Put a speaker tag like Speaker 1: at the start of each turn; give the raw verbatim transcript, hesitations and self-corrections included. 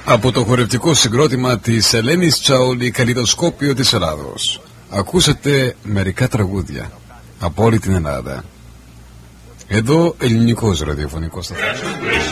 Speaker 1: Από το χορευτικό συγκρότημα της Ελένης Τσάολη, καλλιδοσκόπιο της Ελλάδος, ακούσατε μερικά τραγούδια από όλη την Ελλάδα. Εδώ ελληνικός ραδιοφωνικός σταθμός.